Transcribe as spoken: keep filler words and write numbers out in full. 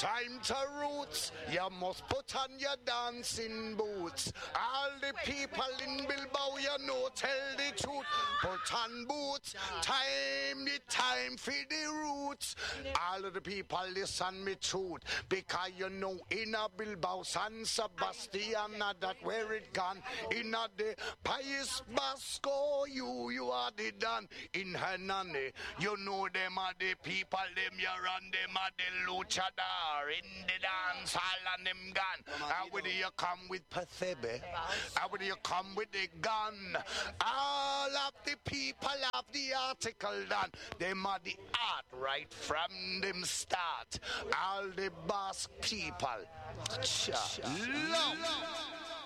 Time to roots. You must put on your dancing boots. All the people in Bilbao, you know, tell the truth. Put on boots. Time the time for the roots. All of the people listen me truth. Because you know in a Bilbao, San Sebastian, that where it gone. In a the País Vasco, you you are the done. In Hernani, you know them are the people, them you run, them are the luchador. In the dance hall and them gun. How would you come with Pathebe? How would you come with the gun? All of the people of the article done. Them are the art right from them start. All the boss people. Cha. Love.